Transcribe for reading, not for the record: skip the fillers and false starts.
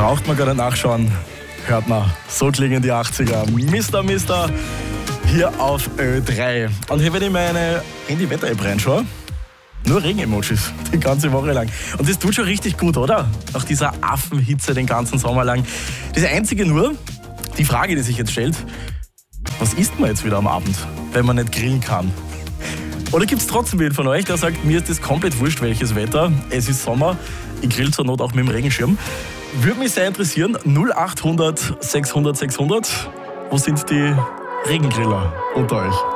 Braucht man gar nicht nachschauen. Hört man, so klingen die 80er. Mister hier auf Ö3. Und hier werde ich meine Handy-Wetter-App reinschauen. Nur Regen-Emojis, die ganze Woche lang. Und das tut schon richtig gut, oder? Nach dieser Affenhitze den ganzen Sommer lang. Das Einzige nur, die Frage, die sich jetzt stellt, was isst man jetzt wieder am Abend, wenn man nicht grillen kann? Oder gibt es trotzdem wen von euch, der sagt, mir ist das komplett wurscht, welches Wetter, es ist Sommer, ich grill zur Not auch mit dem Regenschirm? Würde mich sehr interessieren, 0800 600 600, wo sind die Regengriller unter euch?